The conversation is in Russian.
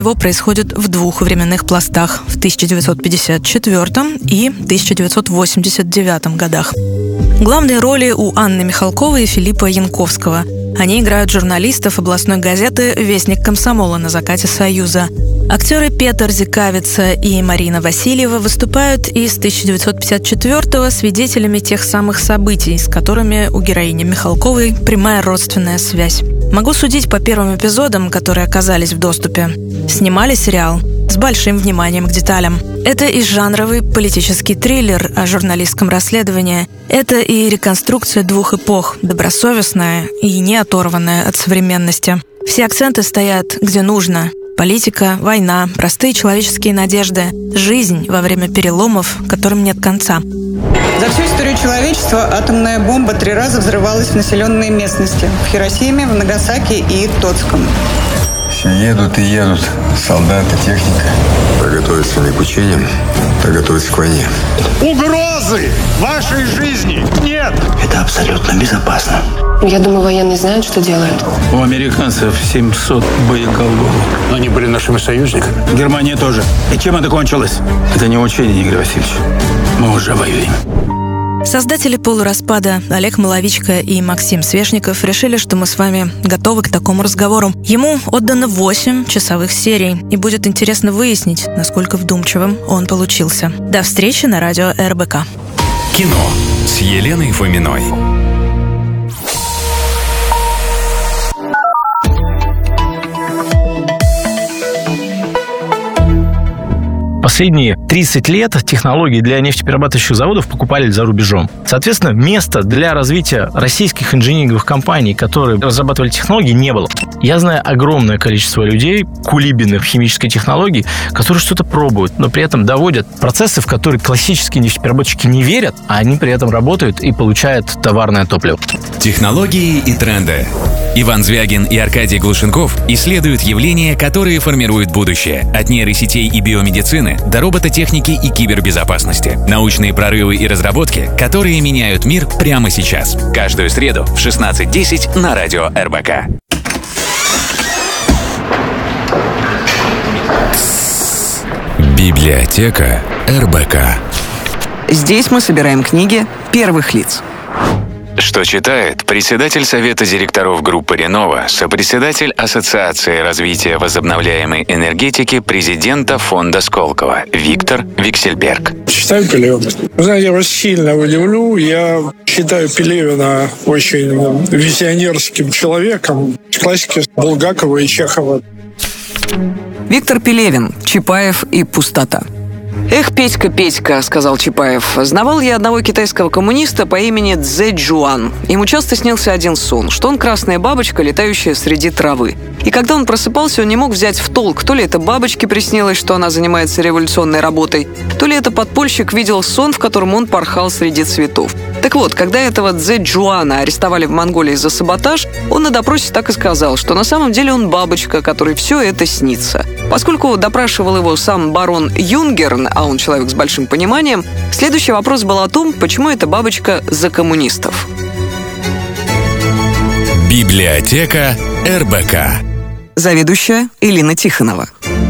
Его происходит в двух временных пластах – в 1954 и 1989 годах. Главные роли у Анны Михалковой и Филиппа Янковского. Они играют журналистов областной газеты «Вестник комсомола» на закате Союза. Актеры Петр Зикавица и Марина Васильева выступают и с 1954-го свидетелями тех самых событий, с которыми у героини Михалковой прямая родственная связь. Могу судить по первым эпизодам, которые оказались в доступе. Снимали сериал с большим вниманием к деталям. Это и жанровый политический триллер о журналистском расследовании. Это и реконструкция двух эпох, добросовестная и не оторванная от современности. Все акценты стоят где нужно. Политика, война, простые человеческие надежды, жизнь во время переломов, которым нет конца. За всю историю человечества атомная бомба 3 раза взрывалась в населенной местности. В Хиросиме, в Нагасаки и Тоцком. Все едут и едут. Солдаты, техника. То готовятся не к учениям, то готовятся к войне. Угрозы вашей жизни нет! Это абсолютно безопасно. Я думаю, военные знают, что делают. У американцев 700 боеголовок. Но они были нашими союзниками. Германия тоже. И чем это кончилось? Это не учение, Игорь Васильевич. Мы уже воюем. Создатели «Полураспада» Олег Маловичка и Максим Свешников решили, что мы с вами готовы к такому разговору. Ему отдано 8 часовых серий, и будет интересно выяснить, насколько вдумчивым он получился. До встречи на радио РБК. Кино с Еленой Фоминой. Последние 30 лет технологии для нефтеперерабатывающих заводов покупали за рубежом. Соответственно, места для развития российских инжиниринговых компаний, которые разрабатывали технологии, не было. Я знаю огромное количество людей, кулибиных в химической технологии, которые что-то пробуют, но при этом доводят процессы, в которые классические нефтепереработчики не верят, а они при этом работают и получают товарное топливо. Технологии и тренды. Иван Звягин и Аркадий Глушенков исследуют явления, которые формируют будущее. От нейросетей и биомедицины до робототехники и кибербезопасности. Научные прорывы и разработки, которые меняют мир прямо сейчас. Каждую среду в 16:10 на радио РБК. Библиотека РБК. Здесь мы собираем книги первых лиц. Что читает председатель Совета директоров группы «Ренова», сопредседатель Ассоциации развития возобновляемой энергетики президента фонда Сколково Виктор Виксельберг. Читаю Пелевина. Знаете, я вас сильно удивлю. Я считаю Пелевина очень визионерским человеком. Классики Булгакова и Чехова. Виктор Пелевин, Чапаев и пустота. «Эх, Петька, Петька», — сказал Чапаев, — «знавал я одного китайского коммуниста по имени Цзэ Джуан. Ему часто снился один сон, что он красная бабочка, летающая среди травы. И когда он просыпался, он не мог взять в толк, то ли это бабочке приснилось, что она занимается революционной работой, то ли это подпольщик видел сон, в котором он порхал среди цветов. Так вот, когда этого Цзэ Джуана арестовали в Монголии за саботаж, он на допросе так и сказал, что на самом деле он бабочка, которой все это снится. Поскольку допрашивал его сам барон Юнгерн, а он человек с большим пониманием, следующий вопрос был о том, почему эта бабочка за коммунистов. Библиотека РБК. Заведующая Элина Тихонова.